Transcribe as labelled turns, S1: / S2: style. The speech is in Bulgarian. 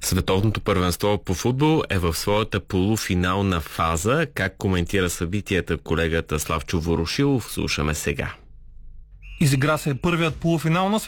S1: Световното първенство по футбол е в своята полуфинална фаза. Как коментира събитията колегата Славчо Ворошилов? Слушаме сега.
S2: Изигра се първият полуфинал на